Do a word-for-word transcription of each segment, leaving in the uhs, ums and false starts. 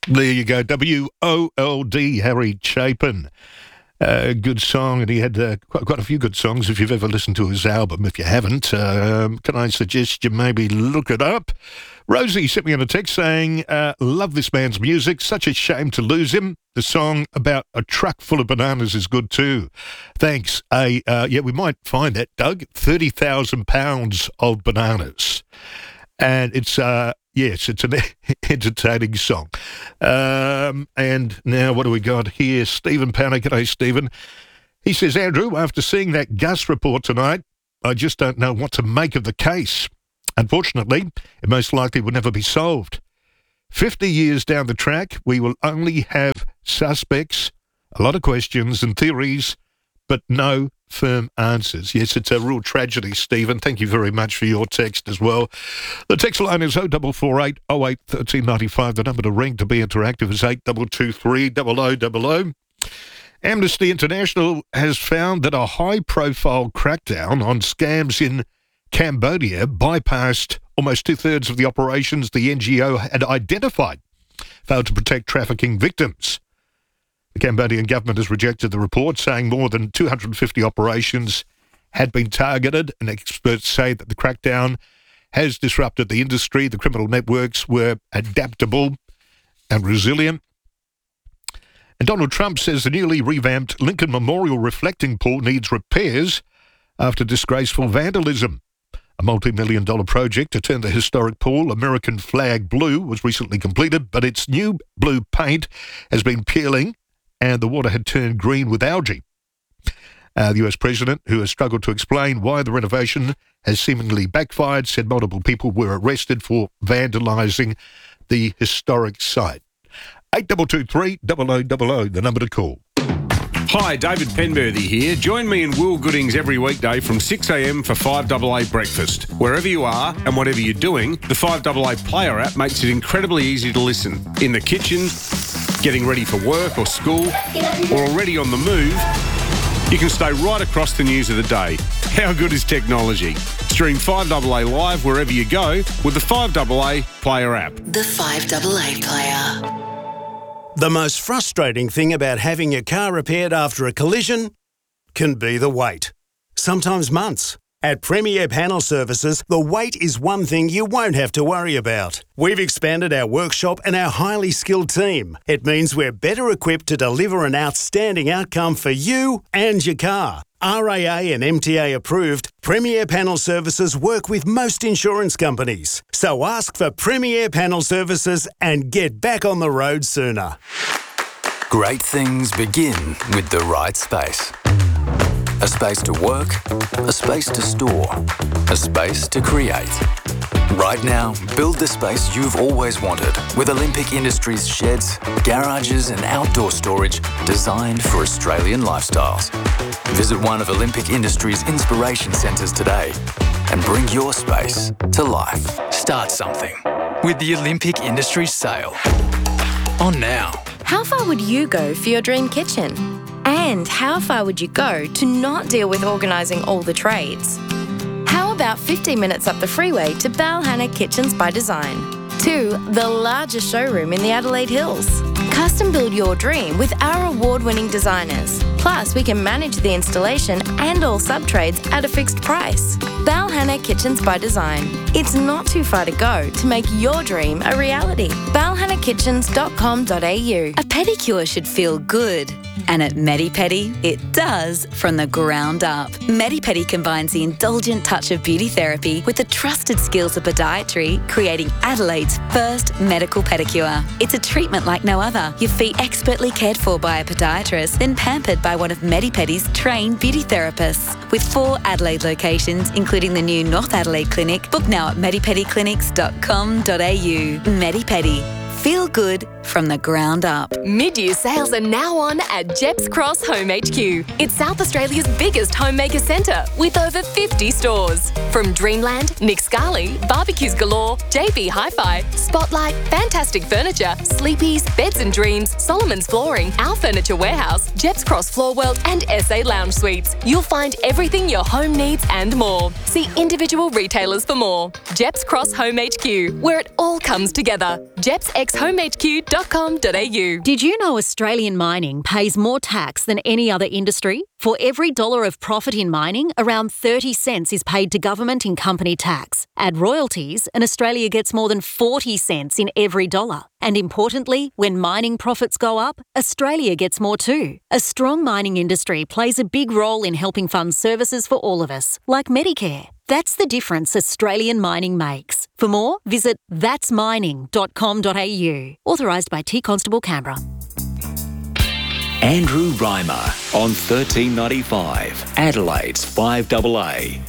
There you go, W O L D, Harry Chapin. Uh, good song, and he had uh, quite, quite a few good songs. If you've ever listened to his album, if you haven't, um, can I suggest you maybe look it up? Rosie sent me on a text saying, uh, love this man's music, such a shame to lose him. The song about a truck full of bananas is good too. Thanks. Uh, uh, yeah, we might find that, Doug. thirty thousand pounds of bananas. And it's, uh, yes, it's an entertaining song. Um, and now what do we got here? Stephen Powney. G'day, Stephen. He says, Andrew, after seeing that Gus report tonight, I just don't know what to make of the case. Unfortunately, it most likely will never be solved. Fifty years down the track, we will only have suspects, a lot of questions and theories, but no firm answers. Yes, it's a real tragedy, Stephen. Thank you very much for your text as well. The text line is oh four four eight oh eight one three nine five. The number to ring to be interactive is eight two two three zero zero zero zero. Amnesty International has found that a high-profile crackdown on scams in Cambodia bypassed almost two-thirds of the operations the N G O had identified, failed to protect trafficking victims. The Cambodian government has rejected the report, saying more than two hundred fifty operations had been targeted, and experts say that the crackdown has disrupted the industry. The criminal networks were adaptable and resilient. And Donald Trump says the newly revamped Lincoln Memorial reflecting pool needs repairs after disgraceful vandalism. A multi-million dollar project to turn the historic pool American flag blue was recently completed, but its new blue paint has been peeling and the water had turned green with algae. Uh, the U S president, who has struggled to explain why the renovation has seemingly backfired, said multiple people were arrested for vandalising the historic site. eight two two three zero zero zero zero, the number to call. Hi, David Penberthy here. Join me and Will Goodings every weekday from six a m for five A A breakfast. Wherever you are and whatever you're doing, the five A A Player app makes it incredibly easy to listen. In the kitchen, getting ready for work or school, or already on the move, you can stay right across the news of the day. How good is technology? Stream five A A live wherever you go with the five A A Player app. The five A A Player. The most frustrating thing about having your car repaired after a collision can be the wait. Sometimes months. At Premier Panel Services, the wait is one thing you won't have to worry about. We've expanded our workshop and our highly skilled team. It means we're better equipped to deliver an outstanding outcome for you and your car. R A A and M T A approved, Premier Panel Services work with most insurance companies. So ask for Premier Panel Services and get back on the road sooner. Great things begin with the right space. A space to work, a space to store, a space to create. Right now, build the space you've always wanted with Olympic Industries sheds, garages and outdoor storage designed for Australian lifestyles. Visit one of Olympic Industries' inspiration centres today and bring your space to life. Start something with the Olympic Industries sale. On now. How far would you go for your dream kitchen? And how far would you go to not deal with organising all the trades? How about fifteen minutes up the freeway to Balhanna Kitchens by Design? To the largest showroom in the Adelaide Hills. Custom build your dream with our award-winning designers. Plus, we can manage the installation and all sub-trades at a fixed price. Balhanna Kitchens by Design. It's not too far to go to make your dream a reality. balhanna kitchens dot com dot a u. A pedicure should feel good. And at MediPedi, it does from the ground up. MediPedi combines the indulgent touch of beauty therapy with the trusted skills of podiatry, creating Adelaide's first medical pedicure. It's a treatment like no other. Your feet expertly cared for by a podiatrist, then pampered by one of MediPedi's trained beauty therapists. With four Adelaide locations, including the new North Adelaide Clinic, book now at medipedi clinics dot com dot a u. MediPedi. Feel good from the ground up. Mid-year sales are now on at Jeps Cross Home H Q. It's South Australia's biggest homemaker centre with over fifty stores. From Dreamland, Nick Scali, Barbecues Galore, J B Hi-Fi, Spotlight, Fantastic Furniture, Sleepies, Beds and Dreams, Solomon's Flooring, Our Furniture Warehouse, Jeps Cross Floor World and S A Lounge Suites. You'll find everything your home needs and more. See individual retailers for more. Jeps Cross Home H Q, where it all comes together. jeps x home h q dot com dot com dot a u. Did you know Australian mining pays more tax than any other industry? For every dollar of profit in mining, around thirty cents is paid to government in company tax. Add royalties, and Australia gets more than forty cents in every dollar. And importantly, when mining profits go up, Australia gets more too. A strong mining industry plays a big role in helping fund services for all of us, like Medicare. That's the difference Australian mining makes. For more, visit thats mining dot com dot a u. Authorised by T Constable Canberra. Andrew Reimer on thirteen ninety-five, Adelaide's five double A.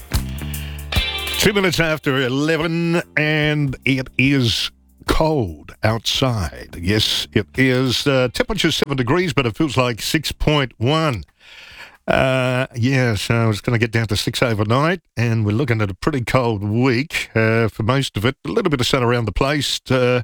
Two minutes after eleven, and it is cold outside. Yes, it is. Uh, temperature seven degrees, but it feels like six point one. Uh, yeah, so it's going to get down to six overnight, and we're looking at a pretty cold week uh, for most of it. A little bit of sun around the place. Uh,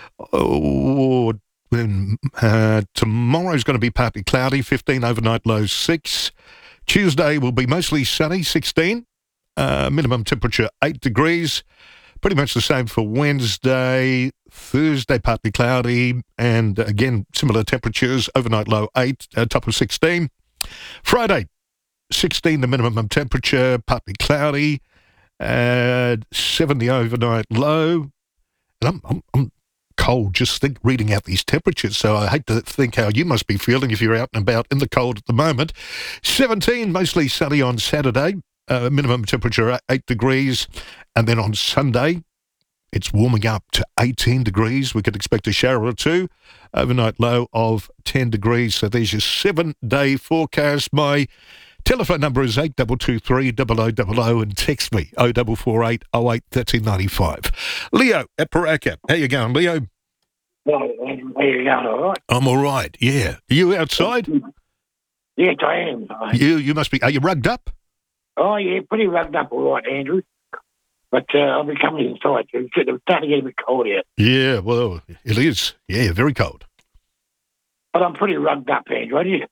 oh, Then, uh, tomorrow's going to be partly cloudy, fifteen overnight, low six. Tuesday will be mostly sunny, sixteen. Uh, minimum temperature eight degrees. Pretty much the same for Wednesday. Thursday, partly cloudy, and again, similar temperatures, overnight low eight, uh, top of sixteen. Friday, sixteen the minimum temperature, partly cloudy, uh, seven the overnight low. And I'm, I'm, I'm cold just think reading out these temperatures, so I hate to think how you must be feeling if you're out and about in the cold at the moment. seventeen, mostly sunny on Saturday, uh, minimum temperature eight degrees, and then on Sunday it's warming up to eighteen degrees. We could expect a shower or two, overnight low of ten degrees. So there's your seven-day forecast. My telephone number is eight two two three, zero zero zero zero, and text me oh four four eight, oh eight, one three nine five. Leo at Paraka. How you going, Leo? Well, how you going, all right? I'm all right, yeah. Are you outside? Yes, I am. You you must be, are you rugged up? Oh, yeah, pretty rugged up, all right, Andrew. But uh, I'll be coming inside. It's starting to get a bit cold out. Yeah, well, it is. Yeah, very cold. But I'm pretty rugged up, Andrew. I just,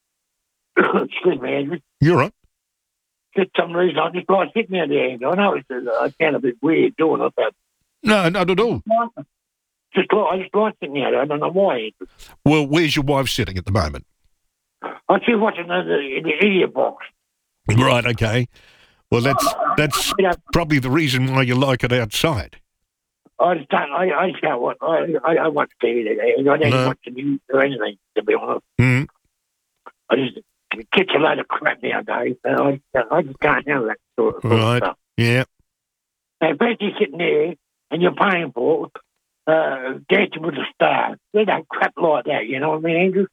excuse me, Andrew. You're right. For some reason, I just like sitting out there, Andrew. I know it's, uh, I sound a bit weird doing it, but... No, not at all. Just like, I just like sitting out there. I don't know why, Andrew. Well, where's your wife sitting at the moment? I'm still watching the, the, the idiot box. Right, okay. Well, that's that's probably the reason why you like it outside. I just don't, I, I just don't want, I, I don't watch T V today. I don't No. watch the news or anything, to be honest. Mm. I just catch a load of crap nowadays. And I, I just can't handle that sort of, sort of Right, stuff. yeah. Now, if you're sitting there and you're paying for it, uh, Dancing with the Stars, they don't crap like that, you know what I mean, Andrew?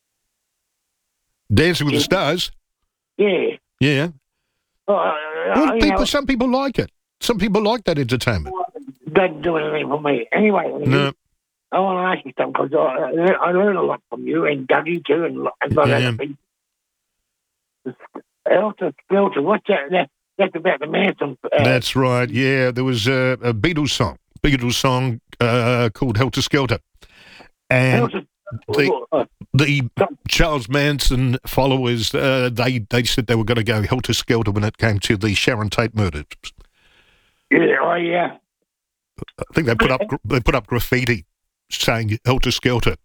Dancing with the Stars? Yeah. Yeah. Uh, uh, Well, you people, know, some people like it. Some people like that entertainment. doesn't do anything for me. Anyway, Andrew, No. I want to ask you something because I, I learn a lot from you and Dougie too and, and a lot of Yeah. other people. Helter Skelter, what's that? that? That's about the Manson. Uh, That's right, yeah. There was a, a Beatles song, Beatles song uh, called Helter Skelter. And Helter- the, uh, the Charles Manson followers, uh, they, they said they were going to go Helter Skelter when it came to the Sharon Tate murders. yeah, oh yeah. I think they put up they put up graffiti saying Helter Skelter.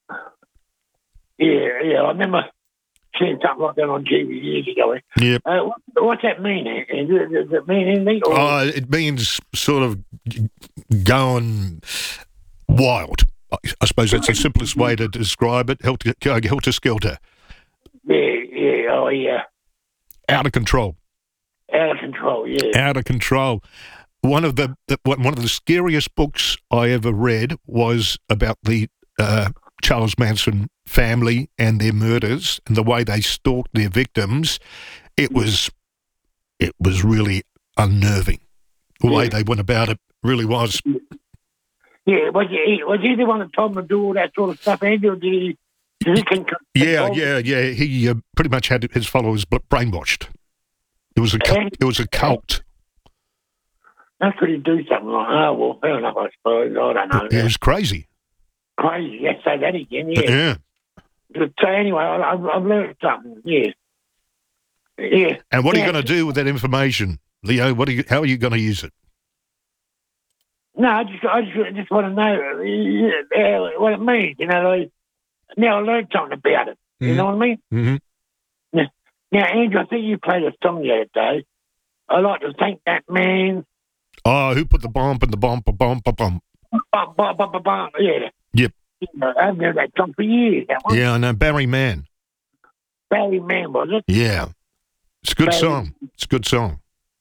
Yeah, yeah, I remember seeing something like that on T V years ago. Yeah. Uh, what, what's that mean? Andrew? Does it mean anything? Or, Uh, it means sort of going wild. I I suppose that's the simplest way to describe it. Helter, helter Skelter. yeah, yeah, oh yeah. Out of control. Out of control, yeah. Out of control. One of the, the one of the scariest books I ever read was about the uh, Charles Manson family and their murders and the way they stalked their victims. It was it was really unnerving. The way Yeah. they went about it really was. Yeah, was he, was he the one that told him to do all that sort of stuff, Andrew? Did he, did he con- Yeah, control- yeah, yeah. He uh, pretty much had his followers bl- brainwashed. It was a cult. It was a cult. How could he do something like that? Oh, well, fair enough, I suppose. I don't know. It was crazy. Crazy. Let's say that again, yeah. Yeah. But, so anyway, I, I've, I've learned something, yeah. Yeah. And what are you Yeah. going to do with that information, Leo? What are you? How are you going to use it? No, I just, I just, I just want to know uh, what it means. You know, like, now I learned something about it. You Mm-hmm. know what I mean? Mm-hmm. Now, now, Andrew, I think you played a song the other day. I like to thank that man. Oh, who put the bump in the bump, a bump, a bump? Bum, bum, bum, bum, bum. Yeah. Yep. I haven't heard that song for years. That one. Yeah, I know. Barry Mann. Barry Mann, was it? Yeah. It's a good Barry- song. It's a good song.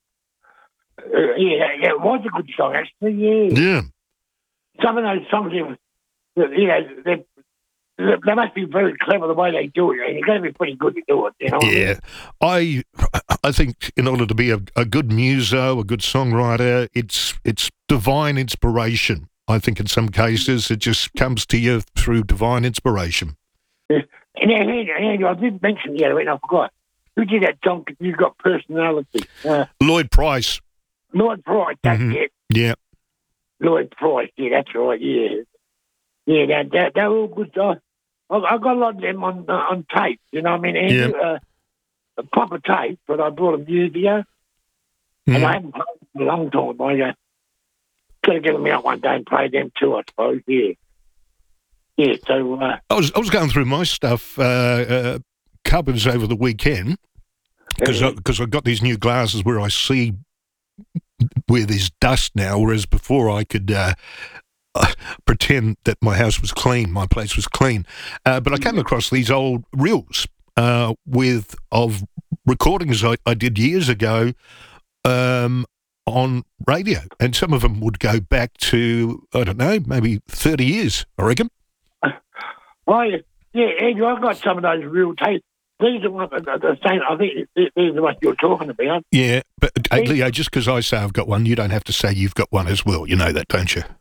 Uh, yeah, yeah, it was a good song, actually, yeah. Yeah. Some of those songs, you know, they, they, they must be very clever the way they do it, and you've got to be pretty good to do it, you know what I mean? Yeah. I I think in order to be a, a good muso, a good songwriter, it's it's divine inspiration. I think in some cases it just comes to you through divine inspiration. Yeah. And then, Andrew, I did mention the other week, and I forgot. Who did that song, You've Got Personality? Uh, Lloyd Price. Lloyd Price, that's Mhm. it. Yeah. Lloyd Price, yeah, that's right, yeah. Yeah, that, that, they're all good. I, I got a lot of them on uh, on tape, you know what I mean? Andrew, uh, a proper tape, but I bought them years ago, and Mhm. I haven't played them for a long time. I uh, got to get them out one day and play them too, I suppose, yeah. Yeah, so... Uh, I was I was going through my stuff uh, uh, cupboards over the weekend because uh, because I've got these new glasses where I see where there's dust now, whereas before I could uh, uh, pretend that my house was clean, my place was clean. Uh, but I came across these old reels uh, with of recordings I, I did years ago um, on radio, and some of them would go back to I don't know, maybe thirty years, I reckon. Oh, yeah, yeah, Andrew, I've got some of those real tapes. These are what, the, the same, I think these are what you're talking about. Yeah, but uh, Leo, just because I say I've got one, you don't have to say you've got one as well. You know that, don't you?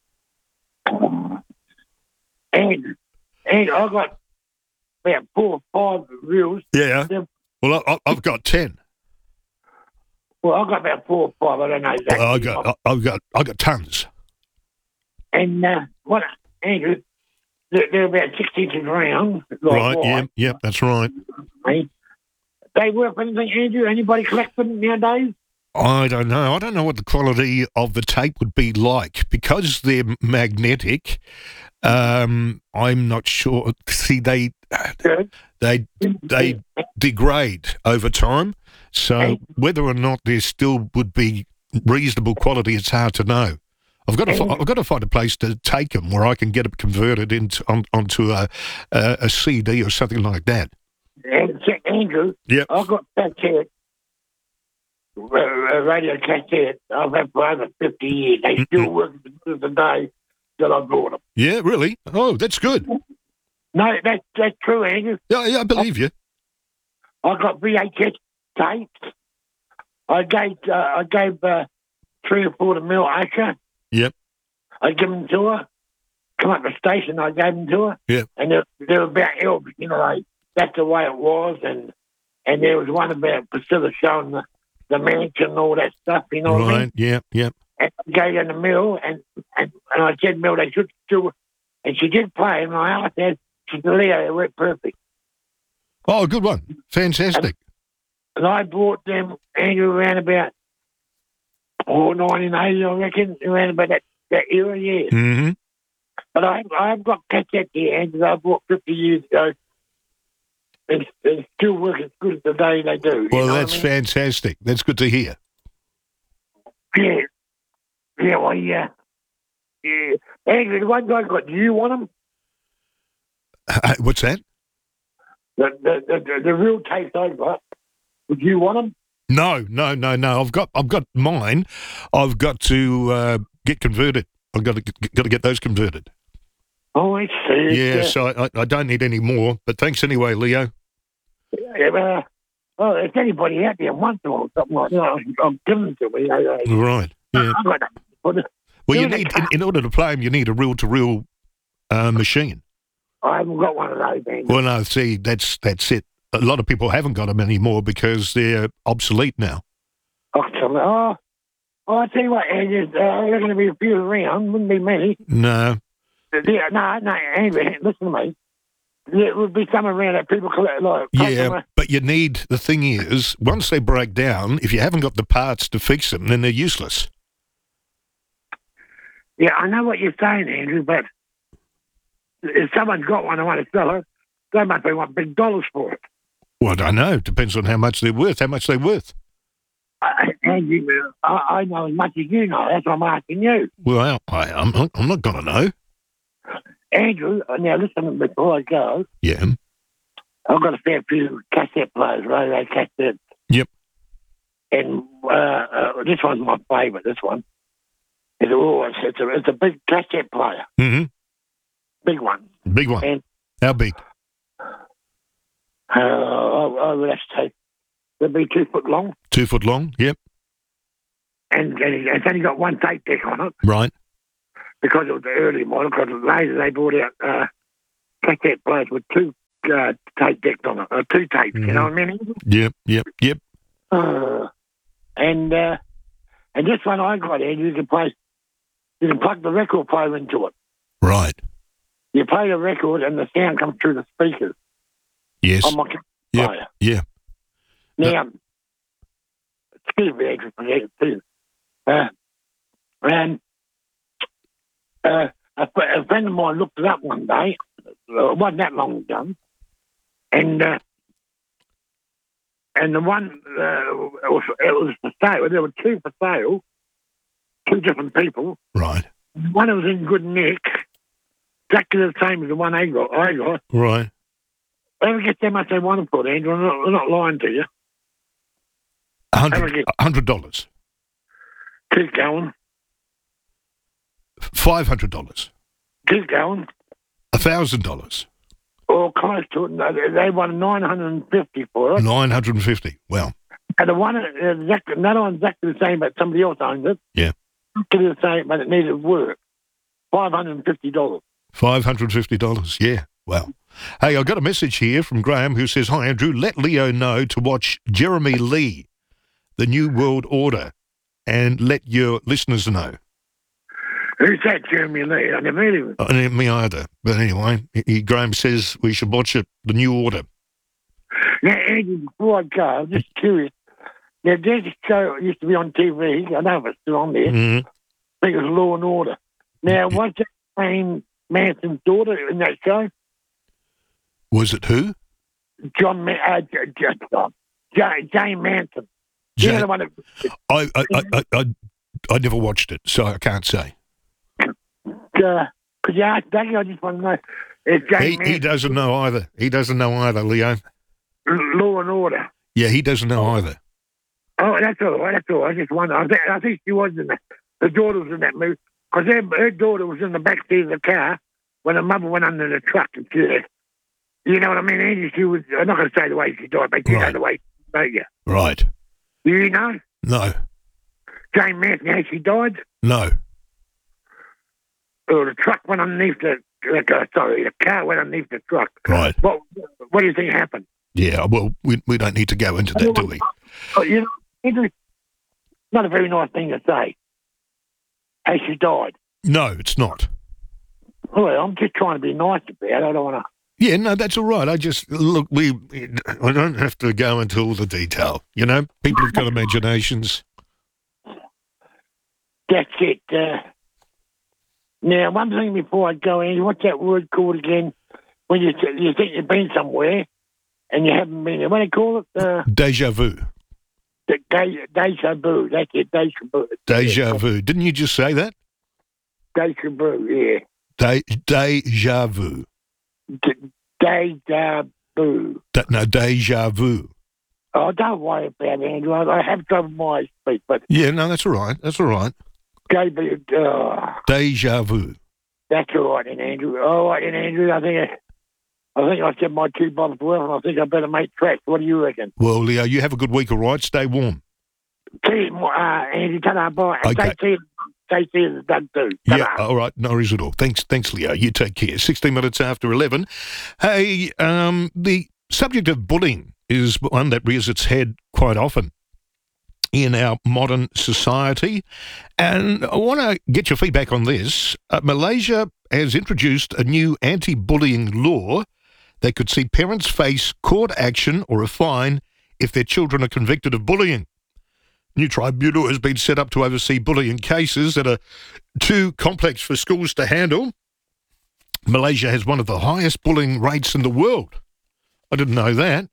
And, and I've got about four or five reels. Yeah. They're- Well, I, I've got ten. Well, I've got about four or five, I don't know exactly. Well, I got, I- I've got, I got tons. And uh, what, Andrew, they're, they're about six inches round. Like Right? wide, Yeah, yeah, that's right. eh? They work for anything, Andrew? Anybody collect them nowadays? I don't know. I don't know what the quality of the tape would be like because they're magnetic. Um, I'm not sure. See, they Good. they they degrade over time. So whether or not there still would be reasonable quality, it's hard to know. I've got to fi- I've got to find a place to take them where I can get it converted into on, onto a, a a C D or something like that. And check, Andrew, Yep. I've got cassette, uh, uh, radio cassette. I've had for over fifty years. They still work as good as the day that I bought them. Yeah, really? Oh, that's good. No, that's, that's true, Andrew. Yeah, yeah, I believe you. I got V H S tapes. I gave uh, I gave uh, three or four to Mel Asher. Yep. I give them to her. Come up the station, I gave them to her. Yeah. And they're, they're about Elvis, you know, like, that's the way it was. And and there was one about Priscilla showing the, the mansion and all that stuff, you know what I mean? Right. Yeah. Yeah. And I gave her the Mill, and, and, and I said, Mill, they should do it. And she did play, and I asked her, she said, Leo, it worked perfect. Oh, good one. Fantastic. And I bought them, Andrew, around about, oh, nineteen eighty, I reckon, around about that, that era, yeah. Mm-hmm. But I, I've got cassette here, Andrew, I bought fifty years ago. And they still work as good as the day they do. Well, you know that's what I mean? fantastic. That's good to hear. Yeah. Yeah, well, yeah. Yeah. Andrew, the one guy got, do you want them? Uh, what's that? The, the, the, the, the real tapes I got, would you want them? No, no, no, no. I've got, I've got mine. I've got to uh, get converted. I've got to, get, got to get those converted. Oh, I see. Yeah, so I, I don't need any more. But thanks anyway, Leo. Yeah, uh, well, if anybody out there wants them or something like that, I'll give them to me. I, I, Right. Yeah. I've got them. But, uh, Well, you in the need, car- in, in order to play them, you need a reel-to-reel uh, machine. I haven't got one of those, man. Well, no, see, that's that's it. A lot of people haven't got them anymore because they're obsolete now. Oh, oh, oh, I tell you what, Andrew, uh, there are going to be a few around. Wouldn't be many. No. Yeah, no, no, Andrew, listen to me. There would be some around that people collect, like, Yeah, customer- but you need, the thing is, once they break down, if you haven't got the parts to fix them, then they're useless. Yeah, I know what you're saying, Andrew, but if someone's got one and want to sell it, they must be want big dollars for it. Well, I don't know. Depends on how much they're worth. How much they're worth. I, Andrew, I, I know as much as you know. That's what I'm asking you. Well, I, I'm not, I'm not going to know. Andrew, now listen before I go. Yeah. I've got a fair few cassette players, radio cassettes. Yep. And uh, uh, this one's my favourite, this one. It's, oh, it's, it's, a, it's a big cassette player. Mm-hmm. Big one. Big one. And, how big? Uh, I, I would have to say it'd be two foot long. Two foot long, yep. And, and it's only got one tape deck on it. Right. Because it was the early model, because later they brought out uh, cassette players with two uh, tape decks on it, uh, two tapes, mm-hmm. You know what I mean? Yep, yep, yep. Uh, and uh, and this one I got, Andrew, you can play, you can plug the record player into it. Right. You play the record and the sound comes through the speakers. Yes. On my yep. player. Yeah. Now, no. Excuse me, Andrew, for that too. Uh, and uh, a, a friend of mine looked it up one day. Uh, it wasn't that long ago. And uh, and the one, uh, it, was, it was for sale. There were two for sale, two different people. Right. One was in good nick, exactly the same as the one I got. I got. Right. Ever get how much they want to put, Andrew? I'm not, I'm not lying to you. Hundred hundred dollars. Keep going. Five hundred dollars. Keep going. A thousand dollars. Or close to it. They won nine hundred and fifty for it. Nine hundred and fifty. Well. And the one, exactly, another one exactly the same, but somebody else owned it. Yeah. Exactly the same, but it needed work. Five hundred and fifty dollars. Five hundred and fifty dollars. Yeah. Well. Hey, I got a message here from Graham who says, "Hi Andrew, let Leo know to watch Jeremy Lee, The New World Order, and let your listeners know." Who's that, Jeremy Lee? I never heard of him. Uh, me either. But anyway, he, Graham says we should watch it, The New Order. Now, Andy, before I go, I'm just curious. Now, there's a show that used to be on T V. I know if it's still on there. Mm-hmm. I think it was Law and Order. Now, was that Jane Manson's daughter in that show? Was it who? John, Ma- uh, J- J- J- Jane Manson. Jane, you know the one that, I, I, I, I, I never watched it, so I can't say. Uh, could you ask Dougie? I just want to know. If Jane he, Manson, he doesn't know either. He doesn't know either, Leo. Law and Order. Yeah, he doesn't know either. Oh, that's all right. That's all right. I just wonder. I think, I think she was in that. The daughter was in that movie. Because her, her daughter was in the back seat of the car when her mother went under the truck and she, you know what I mean, Andy? She was, I'm not going to say the way she died, but you right. know the way she died, yeah. Right. Do you know? No. Jane Manson, how she died? No. Or the truck went underneath the, uh, sorry, the car went underneath the truck. Right. What, what do you think happened? Yeah, well, we we don't need to go into that, do we? Oh, you know, it's not a very nice thing to say. How she died. No, it's not. Well, I'm just trying to be nice about it. I don't want to... Yeah, no, that's all right. I just, look, we, I don't have to go into all the detail. You know, people have got imaginations. That's it. Uh, now, one thing before I go in, what's that word called again? When you you think you've been somewhere and you haven't been there. What do they call it? Uh, Deja vu. De- de- deja vu. That's it. Deja vu. Deja yeah. vu. Didn't you just say that? Deja vu, yeah. De- deja vu. De- deja vu. De- no, deja vu. Oh, don't worry about it, Andrew. I, I have trouble with my speech, but... Yeah, no, that's all right. That's all right. Uh, Deja vu. That's all right, then, Andrew. All right, then, Andrew. I think I, I think I said my two bottles well, and I think I better make tracks. What do you reckon? Well, Leo, you have a good week, all right? Stay warm. See you, uh, Andrew. Ta-da, bye. And Okay. stay stay seeing Doug too. Ta-da. Yeah, all right. No worries at all. Thanks, thanks, Leo. You take care. sixteen minutes after eleven. Hey, um, the subject of bullying is one that rears its head quite often in our modern society. And I want to get your feedback on this. Uh, Malaysia has introduced a new anti-bullying law that could see parents face court action or a fine if their children are convicted of bullying. New tribunal has been set up to oversee bullying cases that are too complex for schools to handle. Malaysia has one of the highest bullying rates in the world. I didn't know that.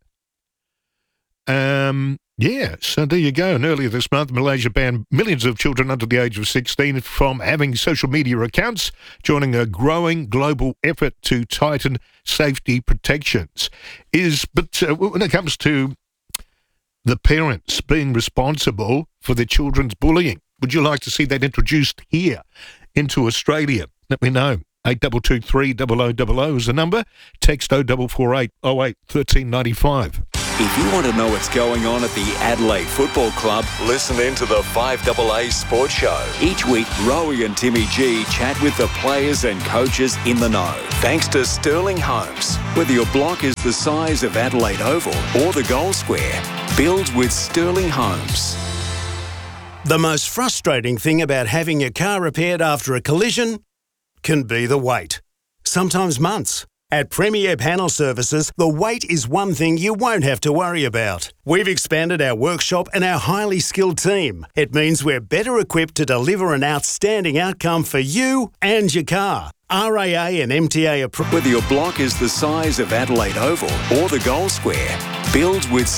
Um, yeah, so there you go. And earlier this month, Malaysia banned millions of children under the age of sixteen from having social media accounts, joining a growing global effort to tighten safety protections. Is But uh, when it comes to the parents being responsible for their children's bullying, would you like to see that introduced here into Australia? Let me know. eight two two three, zero zero zero zero is the number. Text oh four four eight, oh eight, one three nine five. If you want to know what's going on at the Adelaide Football Club, listen in to the five A A Sports Show. Each week, Rowie and Timmy G chat with the players and coaches in the know. Thanks to Sterling Homes. Whether your block is the size of Adelaide Oval or the goal square, build with Sterling Homes. The most frustrating thing about having your car repaired after a collision can be the wait. Sometimes months. At Premier Panel Services, the wait is one thing you won't have to worry about. We've expanded our workshop and our highly skilled team. It means we're better equipped to deliver an outstanding outcome for you and your car. R A A and M T A approved. Whether your block is the size of Adelaide Oval or the goal square, build with